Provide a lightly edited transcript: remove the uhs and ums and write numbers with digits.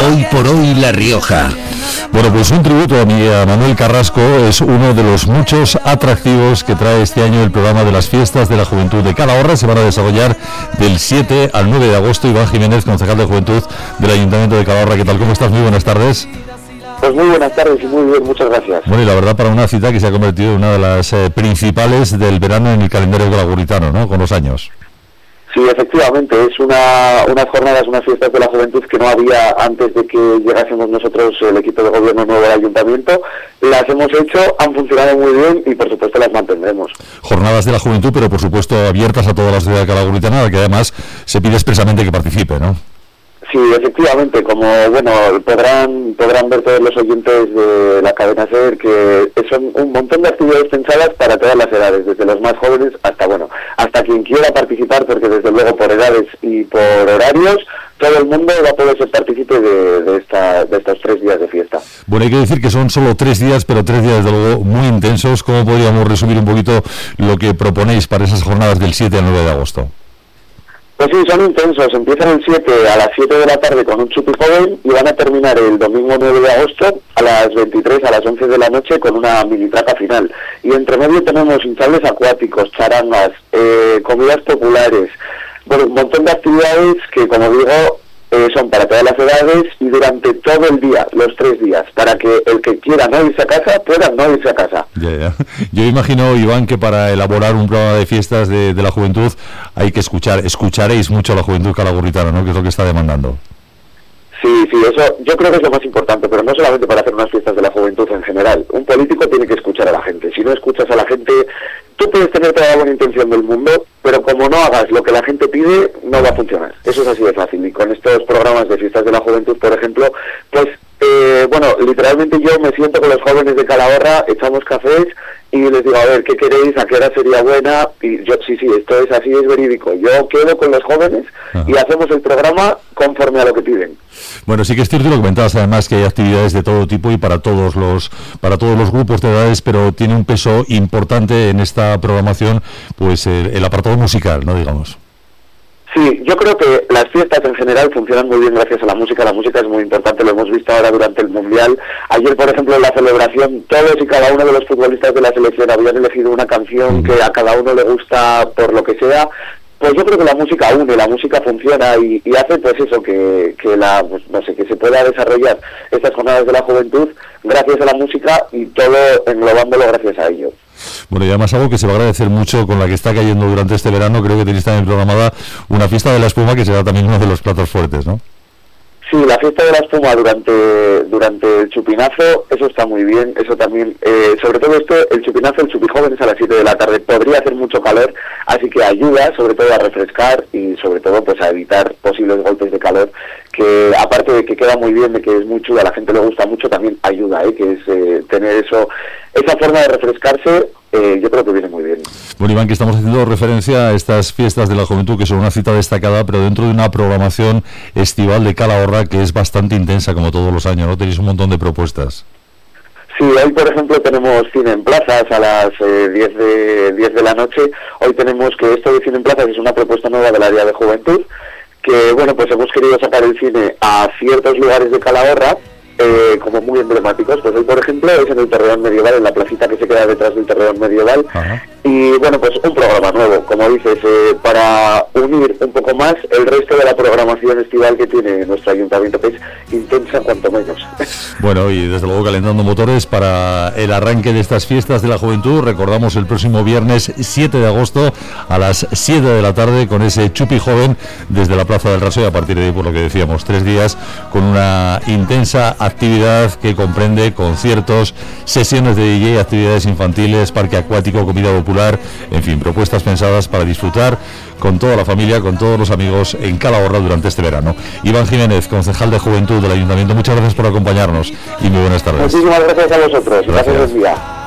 Hoy por hoy La Rioja. Bueno, pues un tributo a Manuel Carrasco es uno de los muchos atractivos que trae este año el programa de las fiestas de la juventud de Calahorra. Se van a desarrollar del 7 al 9 de agosto. Iván Jiménez, concejal de Juventud del Ayuntamiento de Calahorra. ¿Qué tal? ¿Cómo estás? Muy buenas tardes. Pues muy buenas tardes y muy bien, muchas gracias. Bueno, y la verdad, para una cita que se ha convertido en una de las principales del verano en el calendario calahorritano, ¿no? Con los años. Sí, efectivamente, es unas jornadas, unas fiestas de la juventud que no había antes de que llegásemos nosotros, el equipo de gobierno nuevo del ayuntamiento. Las hemos hecho, han funcionado muy bien y por supuesto las mantendremos. Jornadas de la juventud, pero por supuesto abiertas a toda la sociedad calahorritana, que además se pide expresamente que participe, ¿no? Sí, efectivamente, como bueno, podrán ver todos los oyentes de la cadena SER que son un montón de actividades pensadas para todas las edades, desde los más jóvenes hasta quien quiera participar, porque desde luego por edades y por horarios todo el mundo va a poder ser partícipe de estos 3 días de fiesta. Bueno, hay que decir que son solo 3 días, pero 3 días desde luego muy intensos. ¿Cómo podríamos resumir un poquito lo que proponéis para esas jornadas del 7 al 9 de agosto? Pues sí, son intensos. Empiezan el 7 a las 7 de la tarde con un chupi joven y van a terminar el domingo 9 de agosto a las 23, a las 11 de la noche con una mini traca final. Y entre medio tenemos hinchables acuáticos, charangas, comidas populares, bueno, un montón de actividades que, como digo, son para todas las edades y durante todo el día, los 3 días, para que el que quiera no irse a casa pueda no irse a casa. Ya. Yo imagino, Iván, que para elaborar un programa de fiestas de la juventud hay que escucharéis mucho a la juventud calahorritana, ¿no? Que es lo que está demandando. Sí, eso yo creo que es lo más importante, pero no solamente para hacer unas fiestas de la juventud en general. Un político tiene que escuchar a la gente. Si no escuchas a la gente, tú puedes tener toda la buena intención del mundo, pero como no hagas lo que la gente pide, no va a funcionar. Eso es así de fácil. Y con estos programas de fiestas de la juventud, por ejemplo, pues, bueno, literalmente yo me siento con los jóvenes de Calahorra, echamos cafés y les digo, a ver, ¿qué queréis? ¿A qué hora sería buena? Y yo, sí, esto es así, es verídico. Yo quedo con los jóvenes y hacemos el programa conforme a lo que piden. Bueno, sí que es cierto, lo comentabas además, que hay actividades de todo tipo y para todos los grupos de edades, pero tiene un peso importante en esta programación, pues el apartado musical, ¿no? Digamos. Sí, yo creo que las fiestas en general funcionan muy bien gracias a la música. La música es muy importante, lo hemos visto ahora durante el Mundial. Ayer, por ejemplo, en la celebración, todos y cada uno de los futbolistas de la selección habían elegido una canción que a cada uno le gusta por lo que sea. Pues yo creo que la música une, la música funciona y hace pues eso, que se pueda desarrollar estas jornadas de la juventud gracias a la música y todo englobándolo gracias a ello. Bueno, y además algo que se va a agradecer mucho con la que está cayendo durante este verano, creo que tenéis también programada una fiesta de la espuma que será también uno de los platos fuertes, ¿no? Sí, la fiesta de la espuma durante el chupinazo, eso está muy bien, eso también, sobre todo el chupinazo, el chupijoven es a las 7 de la tarde, podría hacer mucho calor, así que ayuda sobre todo a refrescar y sobre todo pues a evitar posibles golpes de calor, que aparte de que queda muy bien, de que es muy chula, a la gente le gusta mucho, también ayuda, que es tener esa forma de refrescarse. Yo creo que viene muy bien. Bueno, Iván, que estamos haciendo referencia a estas fiestas de la juventud, que son una cita destacada, pero dentro de una programación estival de Calahorra que es bastante intensa, como todos los años, ¿no? Tenéis un montón de propuestas. Sí, hoy por ejemplo tenemos cine en plazas a las 10 de la noche. Hoy tenemos que esto de cine en plazas es una propuesta nueva del área de juventud, que bueno, pues hemos querido sacar el cine a ciertos lugares de Calahorra, como muy emblemáticos. Pues hoy por ejemplo es en el Torreón Medieval, en la placita que se queda detrás del Torreón Medieval. Ajá. Y bueno, pues un programa nuevo, como dices, para unir un poco más el resto de la programación estival que tiene nuestro ayuntamiento, que es intensa cuanto menos. Bueno, y desde luego calentando motores para el arranque de estas fiestas de la juventud. Recordamos el próximo viernes 7 de agosto a las 7 de la tarde con ese chupi joven desde la Plaza del Raso, y a partir de ahí, por lo que decíamos, 3 días con una intensa actividad que comprende conciertos, sesiones de DJ, actividades infantiles, parque acuático, comida popular, en fin, propuestas pensadas para disfrutar con toda la familia, con todos los amigos en Calahorra durante este verano. Iván Jiménez, concejal de Juventud del Ayuntamiento, muchas gracias por acompañarnos y muy buenas tardes. Muchísimas gracias a vosotros. Gracias. Buen día.